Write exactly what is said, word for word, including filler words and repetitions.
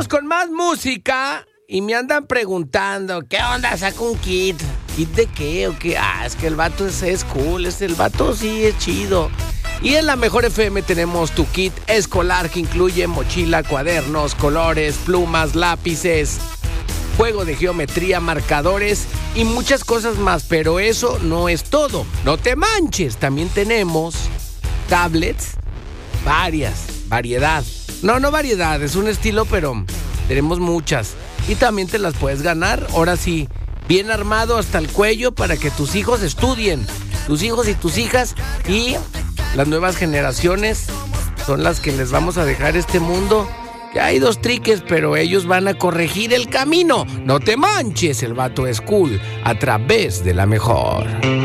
Vamos con más música y me andan preguntando, ¿qué onda? ¿Saca un kit? ¿Kit de qué o qué? Ah, es que el vato es, es cool, es el vato sí es chido. Y en la Mejor F M tenemos tu kit escolar que incluye mochila, cuadernos, colores, plumas, lápices, juego de geometría, marcadores y muchas cosas más. Pero eso no es todo. No te manches. También tenemos tablets, varias, variedad. No, no variedad, es un estilo, pero tenemos muchas. Y también te las puedes ganar. Ahora sí, bien armado hasta el cuello para que tus hijos estudien. Tus hijos y tus hijas y las nuevas generaciones son las que les vamos a dejar este mundo. Que hay dos triques, pero ellos van a corregir el camino. No te manches, el vato es cool a través de la Mejor.